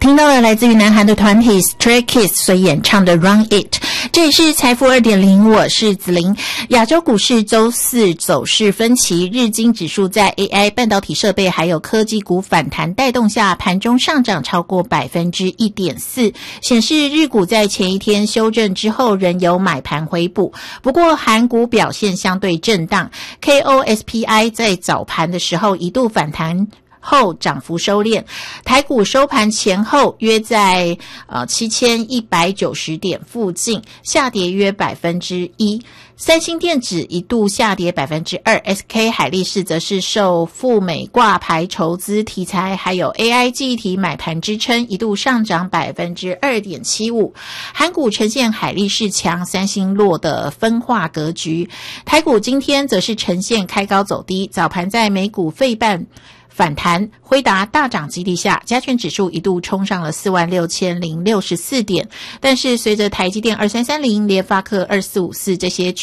听到了来自于南韩的团体 Stray Kids 所演唱的 Run It。 这里是财富 2.0， 我是子琳。亚洲股市周四走势分歧，日经指数在 AI 半导体设备还有科技股反弹带动下，盘中上涨超过 1.4%， 显示日股在前一天修正之后仍有买盘回补。不过韩股表现相对震荡， KOSPI 在早盘的时候一度反弹后涨幅收敛，台股收盘前后约在7190点附近，下跌约 1%。 三星电子一度下跌 2%， SK 海力士则是受赴美挂牌筹资题材还有 AI 记忆体买盘支撑，一度上涨 2.75%。 韩股呈现海力士强三星弱的分化格局，台股今天则是呈现开高走低，早盘在美股费半反弹，辉达大涨激励下，加权指数一度冲上了46064点，但是随着台积电2330、联发科2454这些